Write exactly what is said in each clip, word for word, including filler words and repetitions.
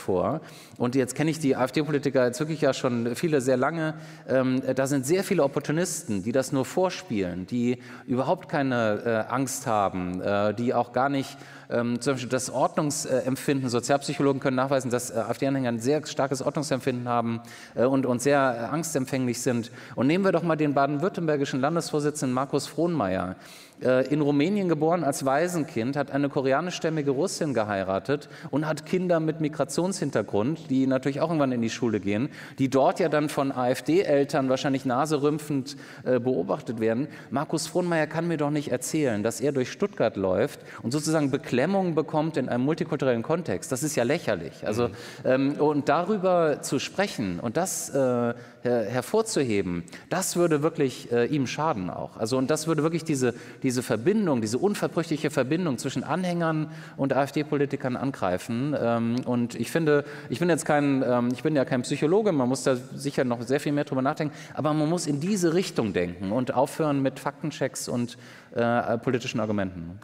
vor. Und jetzt kenne ich die AfD-Politiker jetzt wirklich ja schon viele sehr lange. Ähm, da sind sehr viele Opportunisten, die das nur vorspielen, die überhaupt keine äh, Angst haben, äh, die auch gar nicht ähm, zum Beispiel das Ordnungsempfinden, Sozialpsychologen können nachweisen, dass äh, AfD-Anhänger ein sehr starkes Ordnungsempfinden haben äh, und, und sehr äh, angstempfänglich sind. Und nehmen wir doch mal den baden-württembergischen Landesvorsitzenden Markus Frohnmaier. In Rumänien geboren als Waisenkind, hat eine koreanischstämmige Russin geheiratet und hat Kinder mit Migrationshintergrund, die natürlich auch irgendwann in die Schule gehen, die dort ja dann von AfD-Eltern wahrscheinlich naserümpfend äh, beobachtet werden. Markus Frohnmaier kann mir doch nicht erzählen, dass er durch Stuttgart läuft und sozusagen Beklemmung bekommt in einem multikulturellen Kontext. Das ist ja lächerlich. Also, ähm, und darüber zu sprechen und das äh, her hervorzuheben, das würde wirklich äh, ihm schaden auch. Also, und das würde wirklich diese diese Verbindung, diese unverbrüchliche Verbindung zwischen Anhängern und AfD-Politikern angreifen. Und ich finde, ich bin jetzt kein, ich bin ja kein Psychologe, man muss da sicher noch sehr viel mehr drüber nachdenken, aber man muss in diese Richtung denken und aufhören mit Faktenchecks und äh, politischen Argumenten.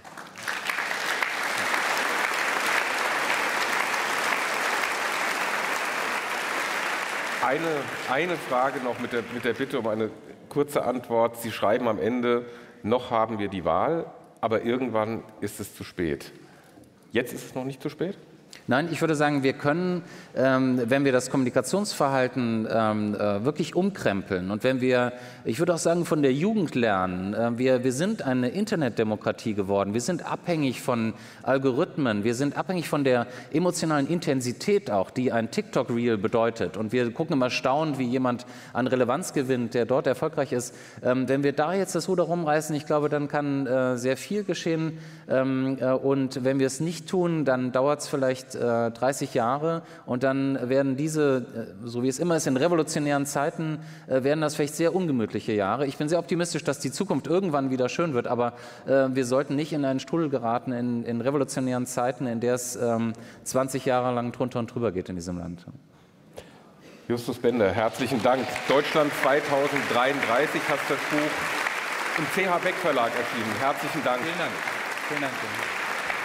Eine, eine Frage noch mit der, mit der Bitte um eine kurze Antwort. Sie schreiben am Ende, noch haben wir die Wahl, aber irgendwann ist es zu spät. Jetzt ist es noch nicht zu spät? Nein, ich würde sagen, wir können, ähm, wenn wir das Kommunikationsverhalten ähm, äh, wirklich umkrempeln und wenn wir, ich würde auch sagen, von der Jugend lernen, äh, wir, wir sind eine Internetdemokratie geworden, wir sind abhängig von Algorithmen, wir sind abhängig von der emotionalen Intensität auch, die ein TikTok-Reel bedeutet und wir gucken immer staunend, wie jemand an Relevanz gewinnt, der dort erfolgreich ist. Ähm, wenn wir da jetzt das Ruder rumreißen, ich glaube, dann kann äh, sehr viel geschehen ähm, äh, und wenn wir es nicht tun, dann dauert es vielleicht dreißig Jahre und dann werden diese, so wie es immer ist, in revolutionären Zeiten, werden das vielleicht sehr ungemütliche Jahre. Ich bin sehr optimistisch, dass die Zukunft irgendwann wieder schön wird, aber äh, wir sollten nicht in einen Strudel geraten in, in revolutionären Zeiten, in der es ähm, zwanzig Jahre lang drunter und drüber geht in diesem Land. Justus Bender, herzlichen Dank. Deutschland zweitausenddreiunddreißig hat das Buch im C H Beck Verlag erschienen. Herzlichen Dank. Vielen Dank. Vielen Dank.